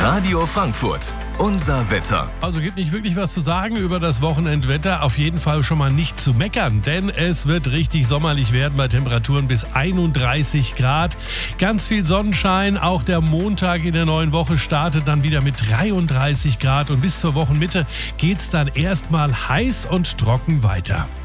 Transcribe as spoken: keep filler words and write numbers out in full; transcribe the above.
Radio Frankfurt, unser Wetter. Also gibt nicht wirklich was zu sagen über das Wochenendwetter. Auf jeden Fall schon mal nicht zu meckern, denn es wird richtig sommerlich werden bei Temperaturen bis einunddreißig Grad. Ganz viel Sonnenschein. Auch der Montag in der neuen Woche startet dann wieder mit dreiunddreißig Grad und bis zur Wochenmitte geht es dann erstmal heiß und trocken weiter.